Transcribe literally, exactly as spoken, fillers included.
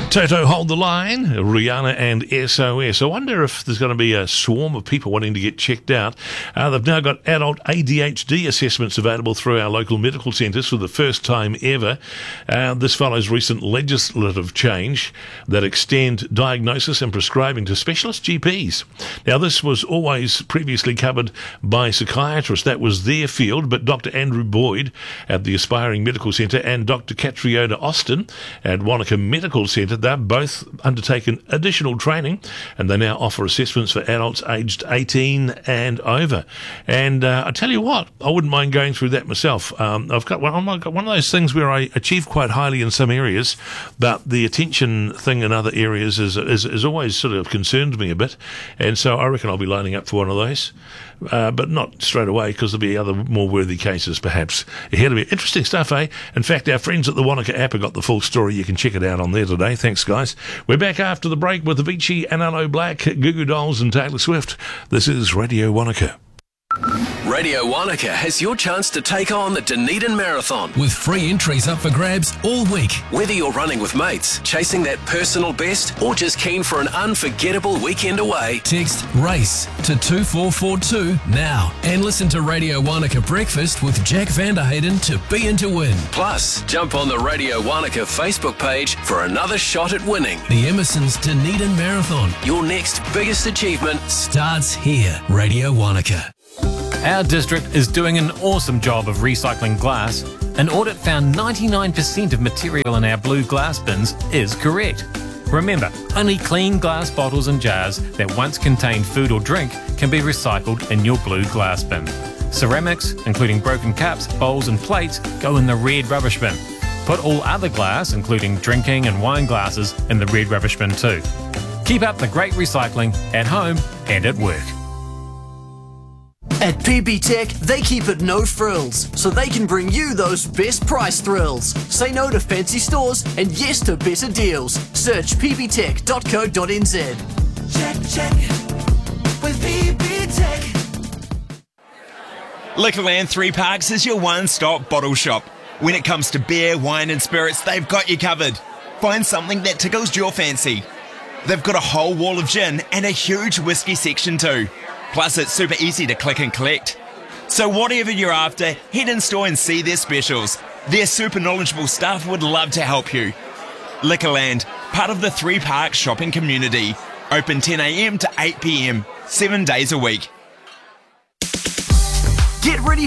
Toto, Hold the Line, Rihanna and S O S. I wonder if there's going to be a swarm of people wanting to get checked out. Uh, they've now got adult A D H D assessments available through our local medical centres for the first time ever. Uh, this follows recent legislative change that extend diagnosis and prescribing to specialist G Ps. Now, this was always previously covered by psychiatrists. That was their field, but Doctor Andrew Boyd at the Aspiring Medical Centre and Doctor Catriona Austin at Wanaka Medical Centre, they've both undertaken additional training, and they now offer assessments for adults aged eighteen and over. And uh, I tell you what, I wouldn't mind going through that myself. Um, I've got one, I've got one of those things where I achieve quite highly in some areas, but the attention thing in other areas is, is, is always sort of concerned me a bit. And so I reckon I'll be lining up for one of those. Uh, but not straight away, because there'll be other more worthy cases perhaps ahead of me. Interesting stuff, eh? In fact, our friends at the Wanaka app have got the full story. You can check it out on there today. Thanks, guys. We're back after the break with Avicii, Analo Black, Goo Goo Dolls and Taylor Swift. This is Radio Wanaka. Radio Wanaka has your chance to take on the Dunedin Marathon. With free entries up for grabs all week. Whether you're running with mates, chasing that personal best, or just keen for an unforgettable weekend away, text RACE to two four four two now and listen to Radio Wanaka Breakfast with Jack Vanderhayden to be in to win. Plus, jump on the Radio Wanaka Facebook page for another shot at winning. The Emerson's Dunedin Marathon. Your next biggest achievement starts here. Radio Wanaka. Our district is doing an awesome job of recycling glass. An audit found ninety-nine percent of material in our blue glass bins is correct. Remember, only clean glass bottles and jars that once contained food or drink can be recycled in your blue glass bin. Ceramics, including broken cups, bowls and plates, go in the red rubbish bin. Put all other glass, including drinking and wine glasses, in the red rubbish bin too. Keep up the great recycling at home and at work. At P B Tech, they keep it no frills, so they can bring you those best price thrills. Say no to fancy stores and yes to better deals. Search p b tech dot co dot n z. Check, check, with P B Tech. Liquorland Three Parks is your one-stop bottle shop. When it comes to beer, wine and spirits, they've got you covered. Find something that tickles your fancy. They've got a whole wall of gin and a huge whiskey section too. Plus, it's super easy to click and collect. So whatever you're after, head in store and see their specials. Their super knowledgeable staff would love to help you. Liquorland, part of the Three Parks shopping community. Open ten a m to eight p m, seven days a week. Get ready